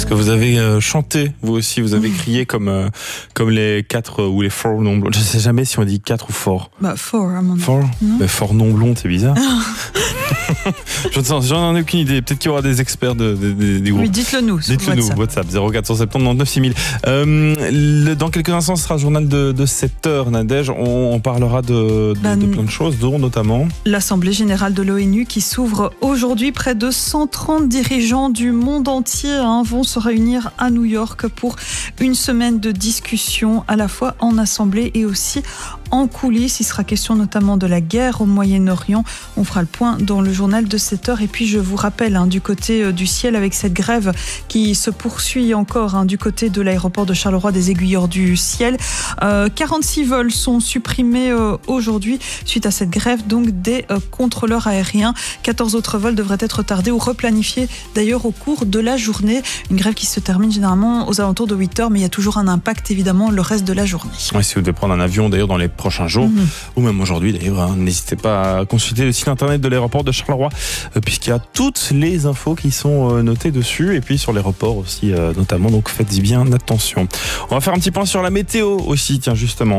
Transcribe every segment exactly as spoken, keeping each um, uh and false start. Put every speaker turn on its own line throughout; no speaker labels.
Est-ce que vous avez euh, chanté, vous aussi, vous avez crié comme, euh, comme les quatre euh, ou les four non blondes? Je sais jamais si on dit quatre ou four.
Bah, four, à mon avis.
Four Mais four non blondes, c'est bizarre. J'en ai aucune idée. Peut-être qu'il y aura des experts de, de, de, des groupes.
Oui, dites-le nous.
Dites-le nous, WhatsApp zéro quatre cent soixante-dix-neuf neuf six mille. Euh, le, dans quelques instants, ce sera un journal de, de sept heures, Nadège. On, on parlera de, de,
Ben,
de plein de choses, dont notamment
l'Assemblée générale de l'ONU qui s'ouvre aujourd'hui. Près de cent trente dirigeants du monde entier hein, vont se réunir à New York pour une semaine de discussion, à la fois en Assemblée et aussi en coulisses. Il sera question notamment de la guerre au Moyen-Orient. On fera le point dans le journal de sept heures. Et puis je vous rappelle, hein, du côté euh, du ciel, avec cette grève qui se poursuit encore hein, du côté de l'aéroport de Charleroi des Aiguilleurs du ciel. Euh, quarante-six vols sont supprimés euh, aujourd'hui suite à cette grève donc des euh, contrôleurs aériens. quatorze autres vols devraient être retardés ou replanifiés d'ailleurs au cours de la journée. Une grève qui se termine généralement aux alentours de huit heures, mais il y a toujours un impact évidemment le reste de la journée.
Ouais, si vous devez prendre un avion d'ailleurs dans les prochains jours, mmh. ou même aujourd'hui d'ailleurs, hein, n'hésitez pas à consulter le site internet de l'aéroport de Charleroi, euh, puisqu'il y a toutes les infos qui sont euh, notées dessus, et puis sur l'aéroport aussi euh, notamment, donc faites-y bien attention. On va faire un petit point sur la météo aussi, tiens justement.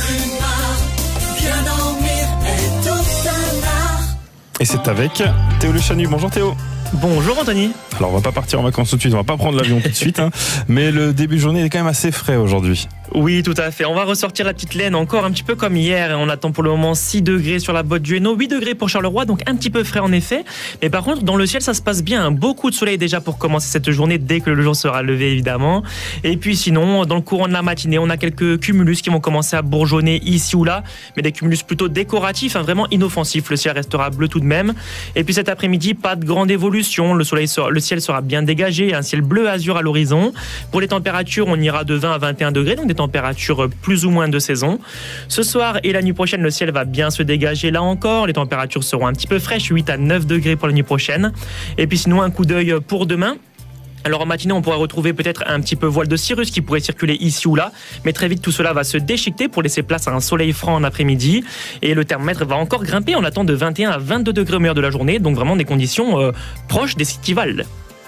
Et c'est avec Théo Le Chanu. Bonjour Théo.
Bonjour Anthony.
Alors on va pas partir en vacances tout de suite, on va pas prendre l'avion tout de suite, hein, mais le début de journée est quand même assez frais aujourd'hui.
Oui, tout à fait. On va ressortir la petite laine encore un petit peu comme hier. On attend pour le moment six degrés sur la botte du Hainaut, huit degrés pour Charleroi, donc un petit peu frais en effet. Mais par contre, dans le ciel, ça se passe bien. Beaucoup de soleil déjà pour commencer cette journée, dès que le jour sera levé évidemment. Et puis sinon, dans le courant de la matinée, on a quelques cumulus qui vont commencer à bourgeonner ici ou là, mais des cumulus plutôt décoratifs, hein, vraiment inoffensifs. Le ciel restera bleu tout de même. Et puis cet après-midi, pas de grande évolution. Le soleil sera, le ciel sera bien dégagé, un ciel bleu azur à l'horizon. Pour les températures, on ira de vingt à vingt et un degrés, donc des températures plus ou moins de saison. Ce soir et la nuit prochaine, le ciel va bien se dégager là encore. Les températures seront un petit peu fraîches, huit à neuf degrés pour la nuit prochaine. Et puis sinon, un coup d'œil pour demain. Alors en matinée, on pourra retrouver peut-être un petit peu voile de cirrus qui pourrait circuler ici ou là, mais très vite tout cela va se déchiqueter pour laisser place à un soleil franc en après-midi. Et le thermomètre va encore grimper, on attend de vingt et un à vingt-deux degrés au meilleur de la journée, donc vraiment des conditions euh, proches des estivales.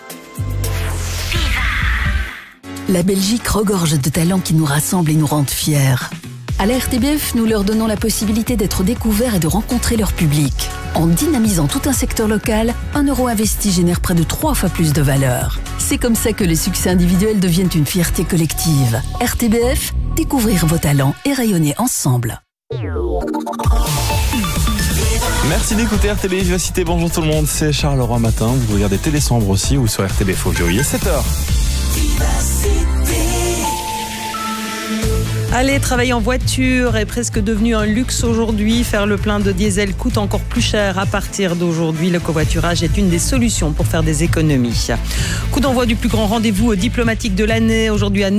La Belgique regorge de talents qui nous rassemblent et nous rendent fiers. À la R T B F, nous leur donnons la possibilité d'être découverts et de rencontrer leur public. En dynamisant tout un secteur local, un euro investi génère près de trois fois plus de valeur. C'est comme ça que les succès individuels deviennent une fierté collective. R T B F, découvrir vos talents et rayonner ensemble.
Merci d'écouter R T B Vivacité. Bonjour tout le monde, c'est Charleroi Matin. Vous regardez Télésambre aussi ou sur R T B F Audio. Il est sept heures.
Aller travailler en voiture est presque devenu un luxe aujourd'hui. Faire le plein de diesel coûte encore plus cher à partir d'aujourd'hui. Le covoiturage est une des solutions pour faire des économies. Coup d'envoi du plus grand rendez-vous diplomatique de l'année aujourd'hui à